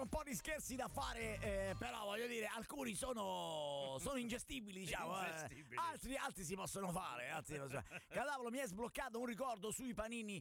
un po' di scherzi da fare, però voglio dire, alcuni sono ingestibili, diciamo. Altri si possono fare. Cadavolo, mi è sbloccato un ricordo sui panini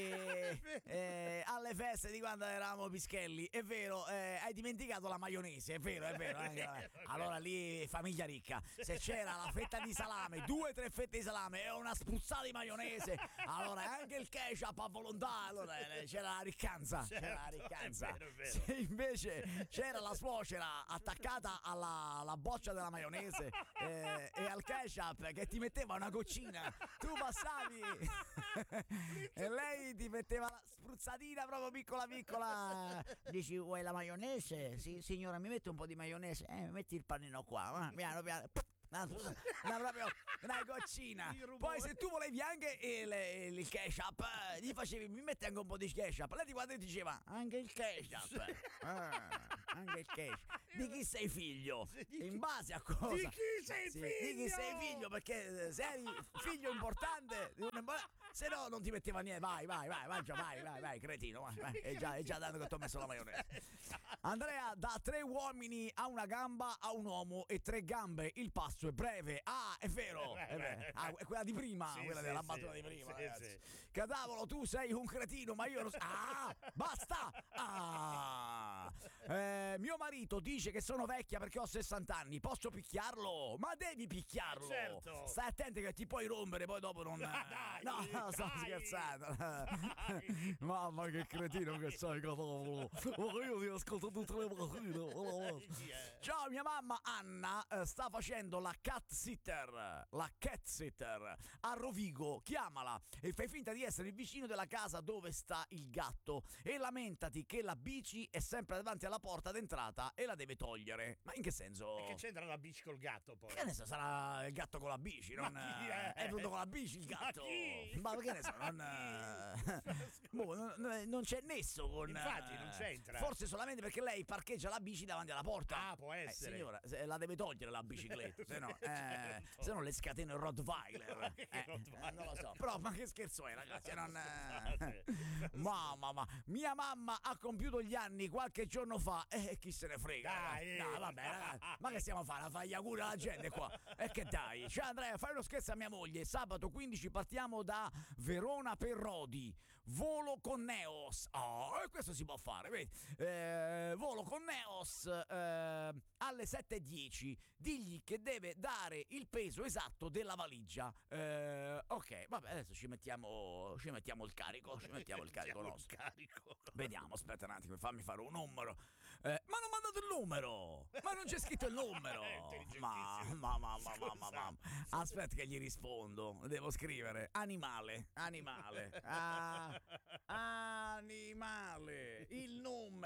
alle feste di quando eravamo pischelli. È vero, hai dimenticato la maionese, è vero. Allora lì, famiglia ricca, se c'era la fetta di salame, 2 o 3 fette di salame e una spruzzata di maionese, allora anche il ketchup a volontà, allora c'era la riccanza. È vero. Se invece c'era la suocera attaccata alla boccia della maionese e al ketchup che ti metteva una goccina, tu passavi e lei ti metteva la spruzzatina proprio piccola. Dici, vuoi la maionese? Sì, signora, mi mette un po' di maionese. Metti il panino qua, piano. Proprio una goccina. Poi se tu volevi anche il ketchup, gli facevi, mi metti anche un po' di ketchup. Lei ti guarda e diceva, anche il ketchup. Anche il ketchup. Di chi sei figlio? In base a cosa? Di chi sei figlio? Di chi sei figlio? Perché se eri figlio importante, se no non ti metteva niente. Vai, cretino. Vai. È già dato che ti ho messo la maionese. Andrea, da 3 uomini a una gamba a un uomo e 3 gambe, il passo è breve. Ah, è vero. È quella di prima, quella della battuta di prima. Sì. Cadavolo, tu sei un cretino, ma io lo so. Basta. Mio marito dice che sono vecchia perché ho 60 anni. Posso picchiarlo? Ma devi picchiarlo. Certo. Stai attento che ti puoi rompere, poi dopo non. No, sto scherzando. Mamma, che cretino che sei, Cadavolo. Io ti ascolto tutte le mattine. Ciao, mia mamma Anna sta facendo la cat sitter a Rovigo. Chiamala e fai finta di essere il vicino della casa dove sta il gatto e lamentati che la bici è sempre davanti alla porta d'entrata e la deve togliere. Ma in che senso? E che c'entra la bici col gatto poi? Che ne so, sarà il gatto con la bici, non è venuto con la bici il gatto. Ma che ne so, non c'è nesso con. Infatti non c'entra. Forse solamente perché lei parcheggia la bici davanti alla porta. Ah, può essere. Signora, la deve togliere la bicicletta, se no le scatena il Rottweiler. Non lo so. Però ma che scherzo è, ragazzi? Mamma, mia mamma ha compiuto gli anni qualche giorno fa e chi se ne frega. Dai. No, vabbè, ragazzi, ma che stiamo a fare? A fare gli auguri alla gente qua? E che dai? Ciao Andrea, fai uno scherzo a mia moglie. Sabato 15 partiamo da Verona per Rodi. Volo con Neos. E questo si può fare, vedi? Volo con Neos alle 7:10. Digli che deve dare il peso esatto della valigia. Ok, vabbè, adesso ci mettiamo il carico. Nostro. Vediamo, aspetta un attimo, fammi fare un numero. Ma non mi ha dato il numero! Ma non c'è scritto il numero! Mamma. Aspetta che gli rispondo. Devo scrivere animale. Il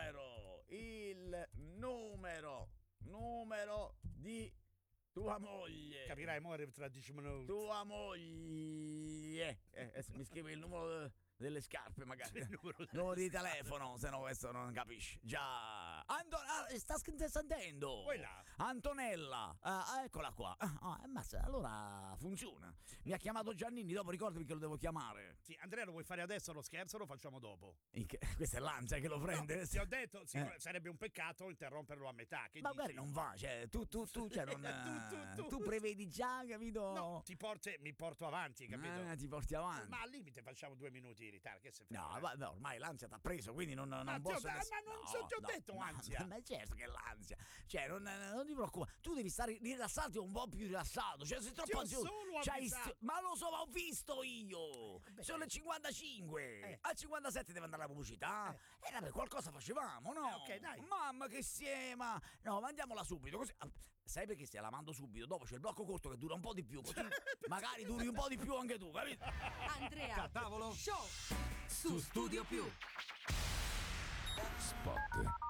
numero di tua moglie. Capirai, muore tra 10 minuti. Tua moglie. Mi scrivi il numero delle scarpe, magari. Il numero di telefono, se no questo non capisci. Già. Sta sentendo. Vuoi là? Antonella. Eccola qua. Allora funziona. Mi ha chiamato Giannini, dopo ricordami che lo devo chiamare. Sì, Andrea, lo vuoi fare adesso lo scherzo o lo facciamo dopo? Questa è l'ansia che lo prende. No, ti ho detto, sarebbe un peccato interromperlo a metà. Che ma magari non va, cioè tu tu prevedi già, capito? No, mi porto avanti, capito? Ti porti avanti. Ma al limite facciamo 2 minuti di ritardo, che se fa? No, vabbè, ormai l'ansia t'ha preso, quindi non posso. Ma non ti ho detto ansia. Ma certo che l'ansia. Cioè, non ti preoccupare. Tu devi stare rilassati, un po' più rilassato. Cioè, sei troppo ansioso. Ma lo so, ma ho visto io. Sono le 55. Al 57 deve andare la pubblicità. E vabbè, qualcosa facevamo, no? Ok, dai. Mamma che siema. No, mandiamola subito, così. Sai perché stia la mando subito? Dopo c'è il blocco corto che dura un po' di più, così magari duri un po' di più anche tu, capito? Andrea Cadavolo Show su Studio Più. Spot.